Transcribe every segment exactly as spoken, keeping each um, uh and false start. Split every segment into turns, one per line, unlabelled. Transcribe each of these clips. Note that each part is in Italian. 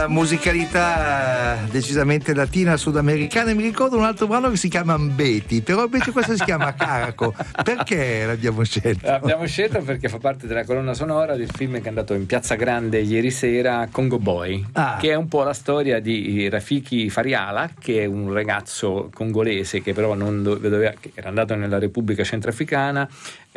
una musicalità decisamente latina, sudamericana. E mi ricordo un altro brano che si chiama Ambeti, però invece questo si chiama Caraco. Perché l'abbiamo scelto?
L'abbiamo scelto perché fa parte della colonna sonora del film che è andato in Piazza Grande ieri sera, Congo Boy, ah. che è un po' la storia di Rafiki Fariala, che è un ragazzo congolese che però non doveva, che era andato nella Repubblica Centrafricana,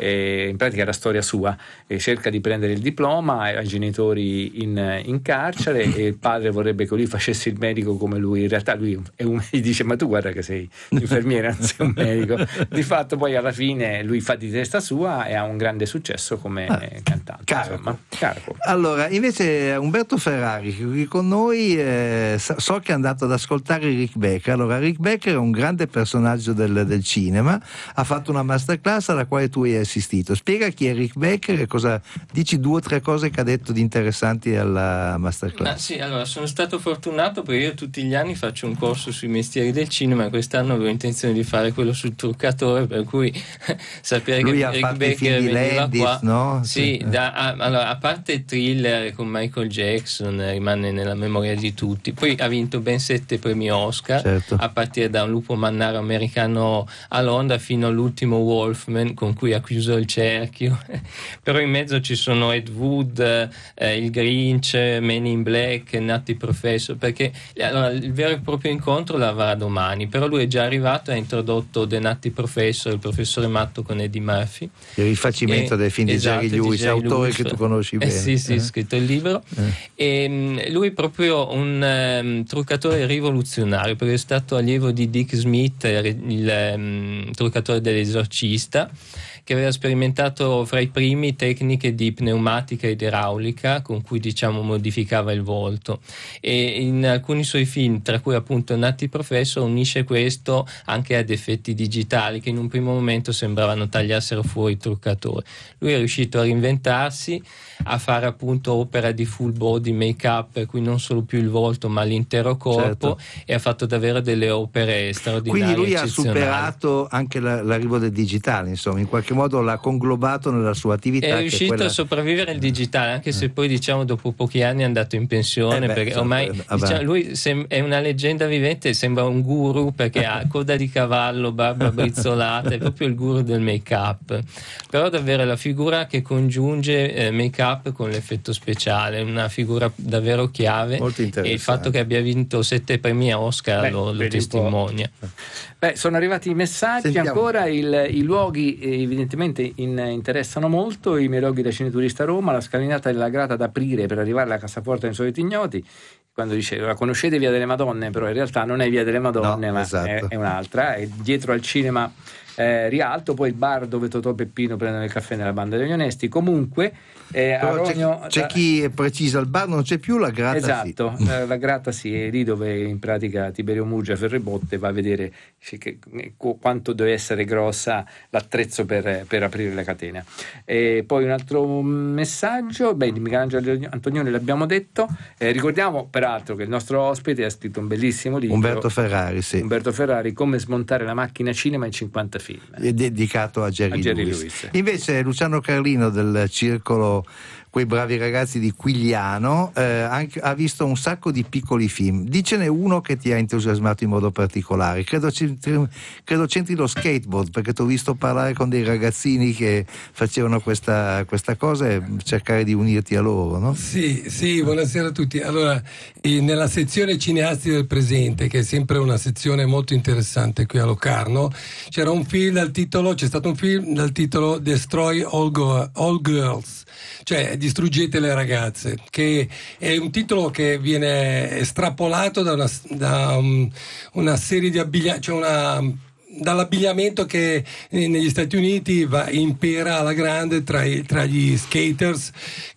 e in pratica era storia sua, e cerca di prendere il diploma, ha i genitori in, in carcere e il padre vorrebbe che lui facesse il medico come lui. In realtà lui è un, gli dice: ma tu guarda che sei infermiere, non sei un medico. Di fatto poi alla fine lui fa di testa sua e ha un grande successo come ah, cantante.
Caraco. Caraco. Allora invece Umberto Ferrari qui con noi, eh, so che è andato ad ascoltare Rick Becker. Allora Rick Becker è un grande personaggio del, del cinema, ha fatto una masterclass alla quale tu hai assistito. Spiega chi è Rick Becker e cosa dici, due o tre cose che ha detto di interessanti alla masterclass.
Ah, sì, allora sono stato fortunato perché io tutti gli anni faccio un corso sui mestieri del cinema e quest'anno avevo intenzione di fare quello sul truccatore, per cui sapere
lui
che
ha
Rick
fatto
Becker
i film
veniva
Landis,
qua,
no?
sì, sì. Da, a, allora, a parte Thriller con Michael Jackson, rimane nella memoria di tutti, poi ha vinto ben sette premi Oscar, certo. A partire da Un lupo mannaro americano a Londra fino all'ultimo Wolfman con cui ha chiuso il cerchio. Però in mezzo ci sono Ed Wood, eh, il Grinch, Men in Black, Nutty Professor, perché allora, il vero e proprio incontro l'avrà domani, però lui è già arrivato e ha introdotto The Nutty Professor, il professore matto con Eddie Murphy,
il rifacimento e, del film esatto, di Jerry Lewis, autore Lewis, che tu conosci bene.
Eh, sì sì, eh. scritto il libro, eh. e lui è proprio un um, truccatore rivoluzionario, perché è stato allievo di Dick Smith, il um, truccatore dell'Esorcista, che aveva sperimentato fra i primi tecniche di pneumatica ed idraulica con cui diciamo modificava il volto, e in alcuni suoi film, tra cui appunto Nutty Professor, unisce questo anche ad effetti digitali che in un primo momento sembravano tagliassero fuori il truccatore. Lui è riuscito a reinventarsi, a fare appunto opera di full body make up, per cui non solo più il volto ma l'intero corpo, certo. E ha fatto davvero delle opere straordinarie.
Quindi lui ha superato anche la, l'arrivo del digitale, insomma, in qualche modo l'ha conglobato nella sua attività.
È riuscito
quella...
a sopravvivere il digitale, anche se poi diciamo dopo pochi anni è andato in pensione, eh beh, perché ormai eh, diciamo, lui sem- è una leggenda vivente, sembra un guru perché ha coda di cavallo, barba brizzolata, è proprio il guru del make up, però davvero è la figura che congiunge eh, make up con l'effetto speciale, una figura davvero chiave, e il fatto che abbia vinto sette premi Oscar Beh, lo, lo testimonia.
Beh, sono arrivati i messaggi. Sentiamo. Ancora il, i luoghi evidentemente in, interessano molto. I miei luoghi da cineturista a Roma, la scalinata della Grata ad aprire per arrivare alla cassaforte dei soliti ignoti. Quando dice la conoscete Via delle Madonne, però in realtà non è Via delle Madonne, no, ma esatto. è, è un'altra, è dietro al cinema eh, Rialto, poi il bar dove Totò e Peppino prendono il caffè nella Banda degli Onesti. Comunque eh, a Rogno,
c'è, c'è chi precisa, il bar non c'è più, la Grata
esatto,
sì.
la Grata sì, è lì dove in pratica Tiberio Murgia Ferrebotte va a vedere che, quanto deve essere grossa l'attrezzo per, per aprire la catena. E poi un altro messaggio, beh, di Michelangelo Antonioni l'abbiamo detto, eh, ricordiamo peraltro che il nostro ospite ha scritto un bellissimo libro,
Umberto Ferrari, sì.
Umberto Ferrari, Come smontare la macchina cinema in cinquanta film,
è dedicato a Jerry,
a Jerry
Lewis.
Lewis.
Invece Luciano Carlino del circolo Quei bravi ragazzi di Quigliano eh, anche, ha visto un sacco di piccoli film. Dicene uno che ti ha entusiasmato in modo particolare. Credo c'entri, credo c'entri lo skateboard, perché ti ho visto parlare con dei ragazzini che facevano questa, questa cosa e cercare di unirti a loro, no?
Sì, sì, buonasera a tutti. Allora, eh, nella sezione cineasti del presente, che è sempre una sezione molto interessante qui a Locarno, c'era un film dal titolo, c'è stato un film dal titolo Destroy All, Go- All Girls, cioè distruggete le ragazze, che è un titolo che viene estrapolato da una, da um, una serie di abbigliamenti, cioè una dall'abbigliamento che negli Stati Uniti va, impera alla grande tra, i, tra gli skaters,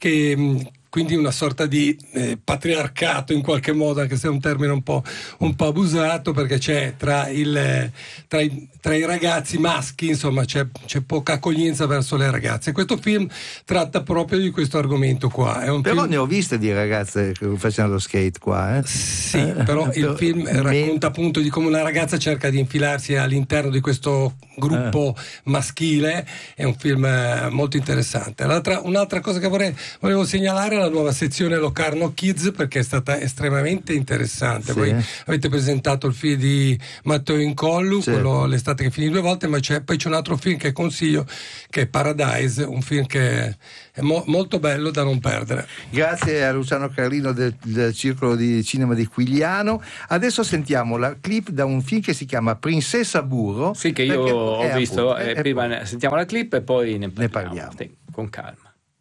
che quindi una sorta di eh, patriarcato in qualche modo, anche se è un termine un po', un po' abusato, perché c'è tra, il, tra, i, tra i ragazzi maschi, insomma c'è, c'è poca accoglienza verso le ragazze. Questo film tratta proprio di questo argomento qua. È un
però
film...
ne ho viste di ragazze che facevano lo skate qua. Eh?
Sì, però il
però,
film racconta appunto di come una ragazza cerca di infilarsi all'interno di questo gruppo eh. maschile. È un film molto interessante. L'altra, un'altra cosa che vorrei, volevo segnalare è la nuova sezione Locarno Kids, perché è stata estremamente interessante.
Sì.
Voi avete presentato il film di Matteo Incollu,
Sì.
quello L'estate che finì due volte, ma c'è, poi c'è un altro film che consiglio, che è Paradise, un film che è mo- molto bello da non perdere.
Grazie a Luciano Carlino del, del Circolo di Cinema di Quigliano. Adesso sentiamo la clip da un film che si chiama Princessa Burro.
Sì, che io
perché-
ho
eh,
visto,
appunto,
eh,
eh,
prima
poi-
ne- sentiamo la clip e poi ne parliamo,
Ne parliamo.
Sì, con calma.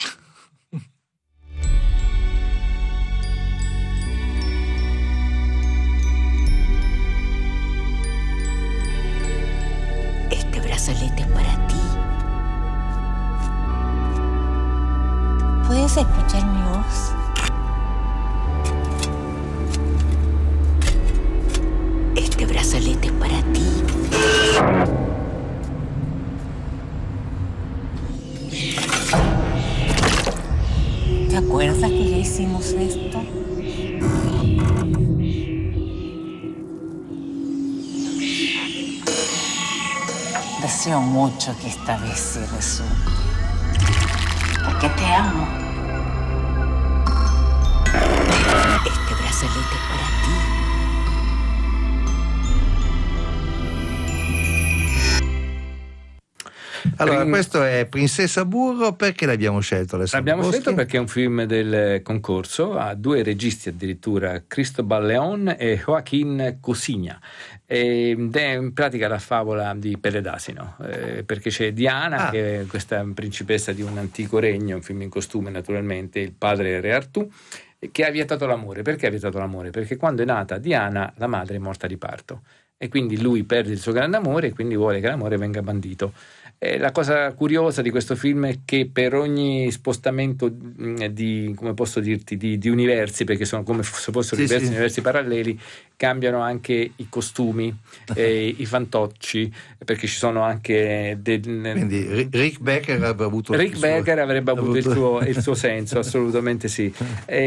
Este brazalete es para ti. ¿Puedes escuchar mi voz? Este brazalete es para ti. ¿Te acuerdas que ya hicimos esto? Deseo mucho que esta vez se resulte. Porque te amo. Este brazalete es para ti.
Allora,
Prin-
questo è Princessa Burro. Perché l'abbiamo scelto, Alessandro
L'abbiamo
Boschi?
scelto perché è un film del concorso, ha due registi addirittura, Cristobal León e Joaquín Cosíña, ed è in pratica la favola di Pelle d'Asino, eh, perché c'è Diana,
Ah.
che è questa principessa di un antico regno, un film in costume naturalmente, il padre è Re Artù, che ha vietato l'amore. Perché ha vietato l'amore? Perché quando è nata Diana, la madre è morta di parto, e quindi lui perde il suo grande amore e quindi vuole che l'amore venga bandito. Eh, la cosa curiosa di questo film è che per ogni spostamento mh, di, come posso dirti, di, di universi, perché sono come se fossero
Sì,
diversi
sì.
universi paralleli, cambiano anche i costumi, eh, i fantocci, perché ci sono anche del,
Quindi Ri- Rick Becker avrebbe avuto
Rick
il suo-
Becker avrebbe avuto il
avuto-
suo, il suo senso, assolutamente sì.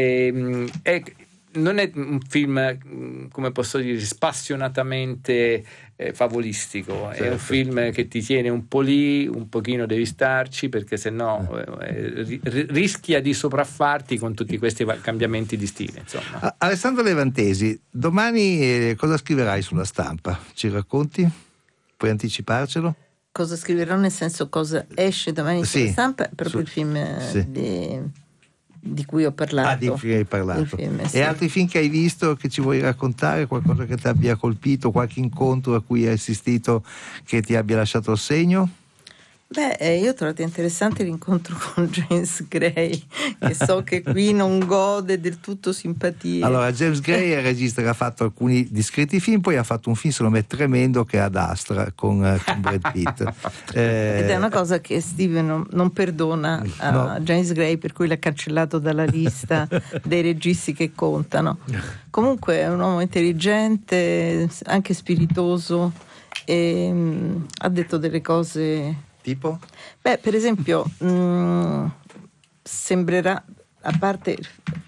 E, è, non è un film, come posso dire, spassionatamente eh, favolistico, è un
Certo.
film che ti tiene un po' lì, un pochino devi starci, perché sennò eh, ri- rischia di sopraffarti con tutti questi va- cambiamenti di stile, insomma.
A- Alessandro Levantesi, domani eh, cosa scriverai sulla Stampa? Ci racconti? Puoi anticiparcelo?
Cosa scriverò, nel senso cosa esce domani
Sì,
sulla Stampa? È proprio
su-
il film eh,
sì.
di, di cui ho parlato.
Ah, di cui hai parlato.
Il film, sì.
E altri film che hai visto che ci vuoi raccontare? Qualcosa che ti abbia colpito? Qualche incontro a cui hai assistito che ti abbia lasciato il segno?
Beh, eh, io ho trovato interessante l'incontro con James Gray, che so che qui non gode del tutto simpatia.
Allora, James Gray è il regista che ha fatto alcuni discreti film, poi ha fatto un film secondo me tremendo che è Ad Astra con, eh, con Brad Pitt. Eh,
Ed è una cosa che Steven non, non perdona a
No.
James Gray, per cui l'ha cancellato dalla lista dei registi che contano. Comunque è un uomo intelligente, anche spiritoso, e mh, ha detto delle cose.
Tipo?
Beh, per esempio, mh, sembrerà, a parte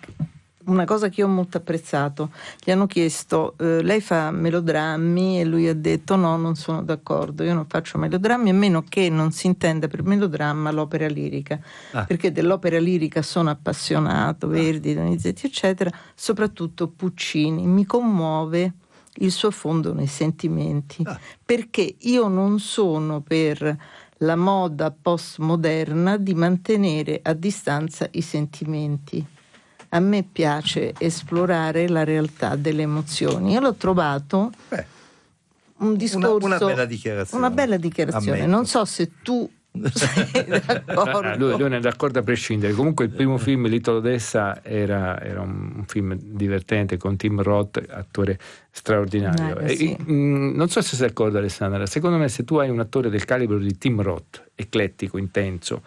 una cosa che io ho molto apprezzato, gli hanno chiesto, eh, lei fa melodrammi, e lui ha detto no, non sono d'accordo, io non faccio melodrammi, a meno che non si intenda per melodramma l'opera lirica,
Ah.
perché dell'opera lirica sono appassionato, Verdi, Donizetti eccetera, soprattutto Puccini, mi commuove il suo fondo nei sentimenti,
Ah.
perché io non sono per la moda postmoderna di mantenere a distanza i sentimenti. A me piace esplorare la realtà delle emozioni. Io l'ho trovato
Beh,
un discorso,
una bella dichiarazione.
una bella dichiarazione.
Ammetto.
Non so se tu sei d'accordo.
Ah, lui, lui non è d'accordo a prescindere. Comunque il primo film, Lito Odessa, era, era un film divertente con Tim Roth, attore straordinario.
Eh,
E-
sì.
mh, non so se sei d'accordo, Alessandra, secondo me se tu hai un attore del calibro di Tim Roth, eclettico, intenso,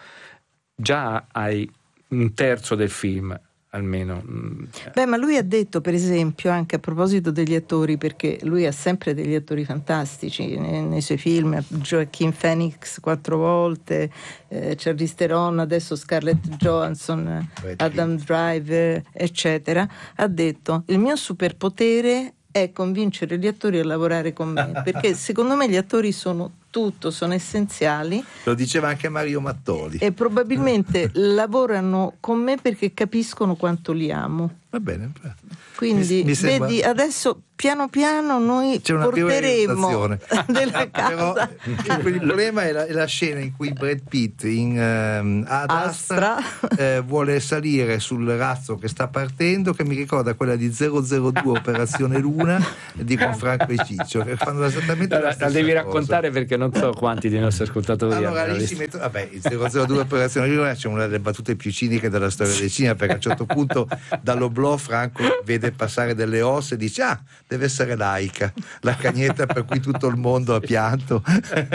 già hai un terzo del film almeno. mh,
Beh, ma lui ha detto, per esempio, anche a proposito degli attori, perché lui ha sempre degli attori fantastici nei, nei suoi film, Joaquin Phoenix quattro volte, eh, Charlize Theron, adesso Scarlett Johansson,
Brad
Adam Driver, eccetera. Ha detto: il mio superpotere è convincere gli attori a lavorare con me, perché secondo me gli attori sono tutto, sono essenziali.
Lo diceva anche Mario Mattoli.
E probabilmente lavorano con me perché capiscono quanto li amo.
Va bene.
Quindi
mi, mi sembra...
vedi, adesso piano piano noi porteremo della casa.
Però, il problema è la, è la scena in cui Brad Pitt in, uh, ad Astra, Astra eh, vuole salire sul razzo che sta partendo, che mi ricorda quella di zero zero due Operazione Luna di con Franco e Ciccio, che fanno esattamente
allora,
la stessa
la devi
cosa.
raccontare perché non so quanti dei nostri ascoltatori
allora lì si metto, vabbè, il zero zero due Operazione Luna c'è una delle battute più ciniche della storia del cinema, perché a un certo punto dall'oblò Franco vede passare delle ossa e dice ah, deve essere laica, la cagnetta per cui tutto il mondo ha pianto.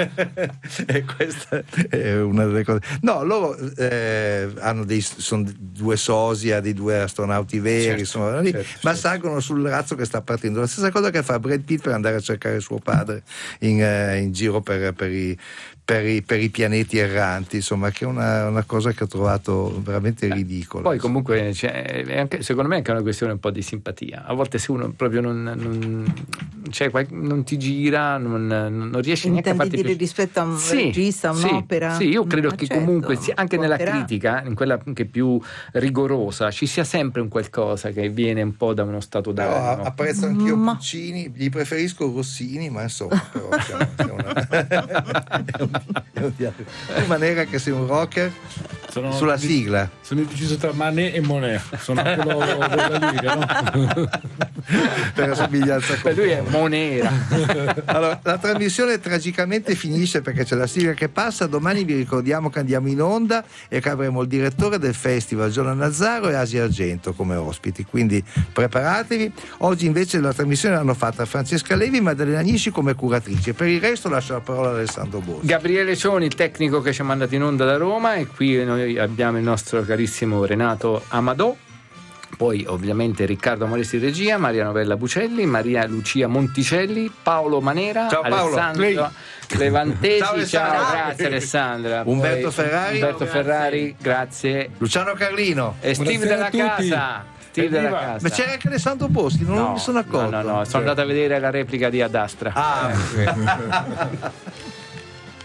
E questa è una delle cose. No, loro eh, hanno dei sono due sosia di due astronauti veri, certo, insomma, lì, certo, ma certo. salgono sul razzo che sta partendo. La stessa cosa che fa Brad Pitt per andare a cercare suo padre in, eh, in giro per, per i Per i, per i pianeti erranti, insomma, che è una, una cosa che ho trovato veramente ridicola.
Poi comunque cioè, è anche, secondo me è anche una questione un po' di simpatia. A volte se uno proprio non, non, cioè, non ti gira, non, non riesce neanche a farti
dire
più...
rispetto a un
sì,
regista, un'opera?
Sì, sì, io credo
Ma
che
certo,
comunque anche nella
opera.
critica, in quella anche più rigorosa, ci sia sempre un qualcosa che viene un po' da uno stato d'animo.
No, apprezzo anch'io
ma...
Puccini, gli preferisco Rossini, ma insomma però c'è, c'è una... Tu Manera che sei un rocker
sono
sulla
di,
sigla
sono indeciso tra Manet e Monet, sono quello della Liga, no?
Per la somiglianza con
lui è Monera.
Allora, la trasmissione tragicamente finisce perché c'è la sigla che passa. Domani vi ricordiamo che andiamo in onda e che avremo il direttore del festival Giorgio Nazzaro e Asia Argento come ospiti, quindi preparatevi. Oggi invece la trasmissione l'hanno fatta Francesca Levi, Maddalena Nisci come curatrice. Per il resto lascio la parola a Alessandro Bossi.
Gabriele Cioni, il tecnico che ci ha mandato in onda da Roma, e qui noi abbiamo il nostro carissimo Renato Amadò, poi ovviamente Riccardo Moresi regia, Maria Novella Bucelli, Maria Lucia Monticelli, Paolo Manera,
ciao, Paolo.
Alessandro Levantesi, ciao,
ciao,
grazie Alessandra,
Umberto
poi,
Ferrari,
Umberto
ciao,
Ferrari, grazie,
Luciano Carlino
e Steve della casa. Steve della casa.
Ma c'era anche Alessandro Boschi, non
no,
mi sono accorto.
No, no, no, sono andato a vedere la replica di Ad Astra.
Ah,